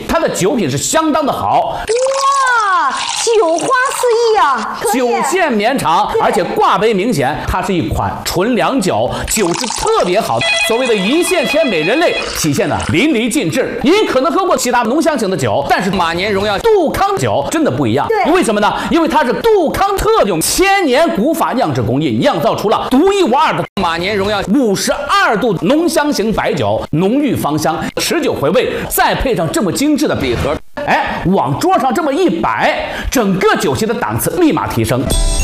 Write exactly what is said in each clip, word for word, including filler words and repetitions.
它的酒品是相当的好。 哇，酒花四溢啊！ 酒线绵长，而且挂杯明显，它是一款纯粮酒，酒质特别好。所谓的一线天美人类体现的淋漓尽致。您可能喝过其他浓香型的酒，但是马年荣耀杜康酒真的不一样。 对， 为什么呢？因为它是杜康特用千年古法酿制工艺，酿造出了独一无二的马年荣耀五十二度浓香型白酒，浓郁芳香，持久回味，再配上这么精致的礼盒，哎，往桌上这么一摆，整个酒席的档次立马提升。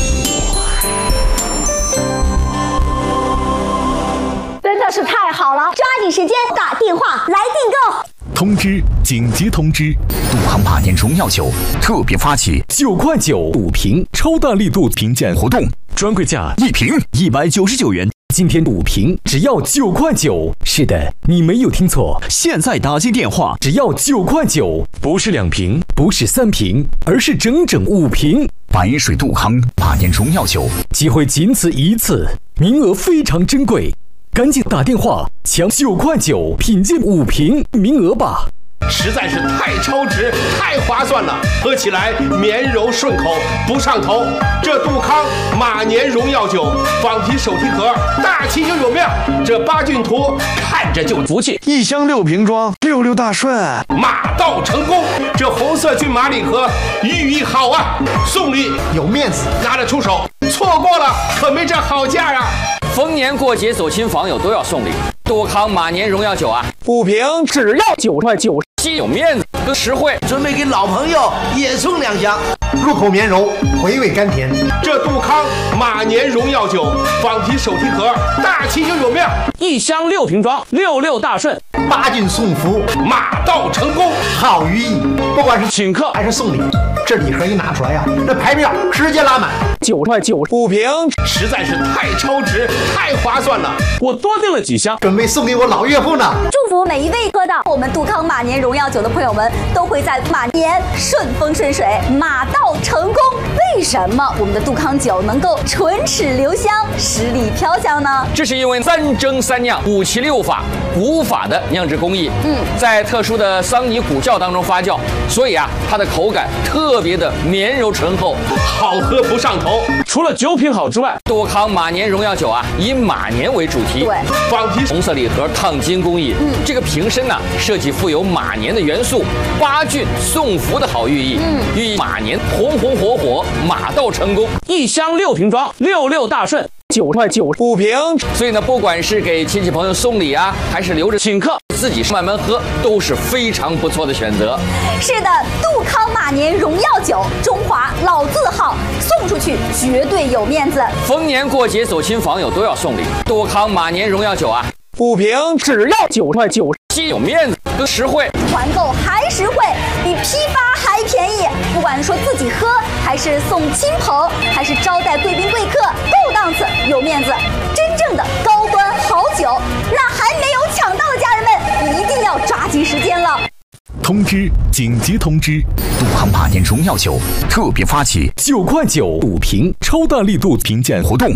真的是太好了！抓紧时间打电话来订购。 通知！紧急通知！杜康马年荣耀酒特别发起九块九五瓶超大力度评鉴活动，专柜价一瓶一百九十九元。今天五瓶只要九块九。是的，你没有听错，现在打进电话只要九块九，不是两瓶，不是三瓶，而是整整五瓶。白水杜康马年荣耀酒，机会仅此一次，名额非常珍贵。赶紧打电话抢九块九品鉴五瓶名额吧！ 实在是太超值、太划算了，喝起来绵柔顺口，不上头。这杜康马年荣耀酒仿皮手提盒，大气又有面，这八骏图看着就服气。 一箱六瓶装，六六大顺， 马到成功。这红色骏马礼盒寓意好啊，送礼有面子，拿得出手。错过了可没这好价啊！ 逢年过节走亲访友都要送礼，杜康马年荣耀酒啊， 五瓶只要九块九， 既有面子又实惠。 准备给老朋友也送两箱， 入口绵柔，回味甘甜。 这杜康马年荣耀酒仿皮手提盒，大气又有面， 一箱六瓶装，六六大顺， 八骏送福， 马到成功， 好寓意。不管是请客还是送礼，这礼盒一拿出来呀、啊，这排面直接拉满。 九块九五瓶， 实在是太超值、太划算了。 我多订了几箱， 准备送给我老岳父呢。 祝福每一位喝到我们杜康马年荣耀酒的朋友们，都会在马年顺风顺水，马到成功。为什么我们的杜康酒能够唇齿留香、十里飘香呢？ 这是因为三蒸三酿、五七六法古法的酿制工艺，嗯，在特殊的桑泥古窖当中发酵，所以啊，它的口感特别的绵柔醇厚， 好喝不上头。 除了酒品好之外， 杜康马年荣耀酒啊，以马年为主题， 对， 仿皮红色礼盒烫金工艺，嗯，这个瓶身呢、啊、设计富有马年的元素，八骏送福的好寓意，嗯，寓意马年红红火火，马到成功。 一箱六瓶装，六六大顺，九块九五瓶。 所以呢，不管是给亲戚朋友送礼啊，还是留着请客自己慢慢喝，都是非常不错的选择。 是的，杜康马年荣耀酒，中华老字号，送出去绝对有面子。 逢年过节走亲访友都要送礼，杜康马年荣耀酒啊， 五瓶只要九块九， 既有面子又实惠， 团购还实惠，比批发还便宜。不管说自己喝，还是送亲朋，还是招待贵宾贵客，够档次，有面子。真正的高端好酒，那还没有抢到的家人们，一定要抓紧时间了。 通知！紧急通知！杜康马年荣耀酒特别发起九块九五瓶超大力度评鉴活动。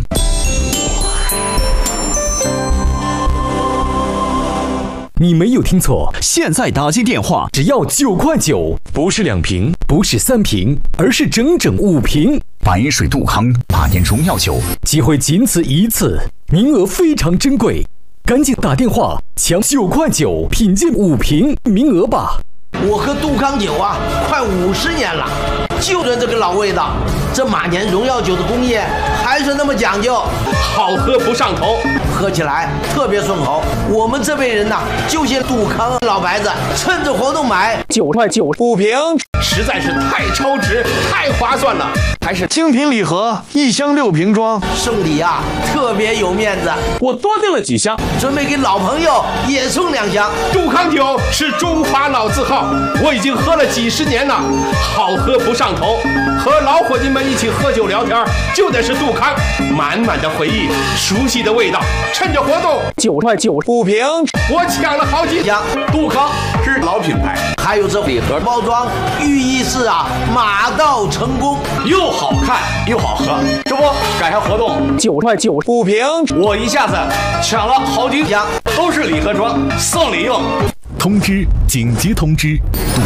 你没有听错，现在打进电话只要九块九，不是两瓶，不是三瓶，而是整整五瓶。白水杜康马年荣耀酒，机会仅此一次，名额非常珍贵，赶紧打电话抢九块九品鉴五瓶名额吧！ 我喝杜康酒啊，快五十年了，就着这个老味道。这马年荣耀酒的工艺还是那么讲究， 好喝不上头， 喝起来特别顺口。我们这辈人呐、啊，就些杜康老白子，趁着活动买九块九五瓶， 实在是太超值、太划算了。 还是精品礼盒，一箱六瓶装， 送礼啊特别有面子。 我多订了几箱， 准备给老朋友也送两箱。 杜康酒是中华老字号，我已经喝了几十年了，好喝不上头。和老伙计们一起喝酒聊天，就得是杜康，满满的回忆，熟悉的味道。趁着活动， 九块九五瓶， 我抢了好几箱。杜康是老品牌， 还有这礼盒包装，寓意是啊马到成功， 又好看又好喝。这不赶上活动， 九块九五瓶， 我一下子抢了好几箱，都是礼盒装，送礼用。 通知！紧急通知！杜